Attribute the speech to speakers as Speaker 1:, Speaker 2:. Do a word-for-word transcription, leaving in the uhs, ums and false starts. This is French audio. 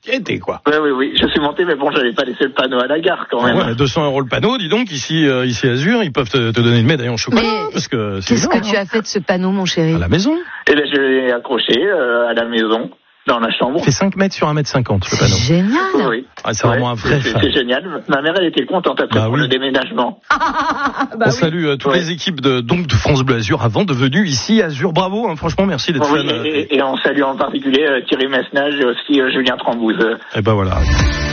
Speaker 1: été, quoi.
Speaker 2: Oui, oui, oui. Je suis monté, mais bon, j'avais pas laissé le panneau à la gare, quand même.
Speaker 1: Ouais, deux cents euros le panneau, dis donc, ici, euh, ici Azur, ils peuvent te, te donner une médaille en chocolat.
Speaker 3: Mais
Speaker 1: parce que c'est
Speaker 3: qu'est-ce
Speaker 1: bien,
Speaker 3: que tu
Speaker 1: hein.
Speaker 3: as fait de ce panneau, mon chéri?
Speaker 1: À la maison.
Speaker 2: Et là, je l'ai accroché euh, à la maison, dans la chambre.
Speaker 1: Il fait cinq mètres sur un mètre cinquante, le
Speaker 3: C'est
Speaker 1: panneau.
Speaker 3: génial.
Speaker 2: Oui, oui.
Speaker 1: Ah, c'est vraiment un vrai
Speaker 2: c'est,
Speaker 1: fan.
Speaker 2: c'est génial. Ma mère, elle était contente après
Speaker 1: Bah
Speaker 2: pour
Speaker 1: oui.
Speaker 2: le déménagement.
Speaker 3: Bah
Speaker 1: On
Speaker 3: oui.
Speaker 1: salue euh, toutes
Speaker 2: Ouais.
Speaker 1: les équipes de, donc, de France Bleu Azur avant de venir ici Azur. Bravo, hein, franchement, merci d'être
Speaker 2: Oui,
Speaker 1: fan. euh,
Speaker 2: et, et on salue en particulier euh, Thierry Messnage et aussi euh, Julien Trambouze.
Speaker 1: Et ben voilà.